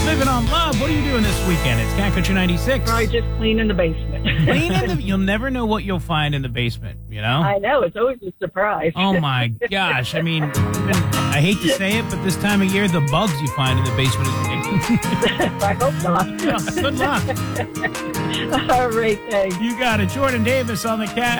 Living on Love. What are you doing this weekend? It's Cat Country 96. Probably just cleaning the basement. You'll never know what you'll find in the basement, you know? I know. It's always a surprise. Oh, my gosh. I mean, I hate to say it, but this time of year, the bugs you find in the basement is I hope not. Good luck. All right, thanks. You got it. Jordan Davis on the Cat.